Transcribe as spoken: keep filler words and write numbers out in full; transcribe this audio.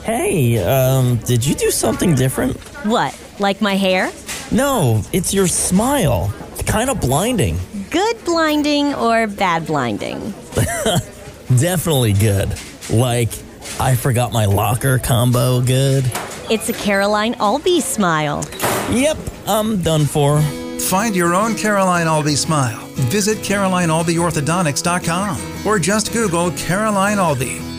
Hey, um, did you do something different? What, like my hair? No, it's your smile. Kind of blinding. Good blinding or bad blinding? Definitely good. Like, I forgot my locker combo good. It's a Caroline Albee smile. Yep, I'm done for. Find your own Caroline Albee smile. Visit Caroline Albee Orthodontics dot com or just Google Caroline Albee.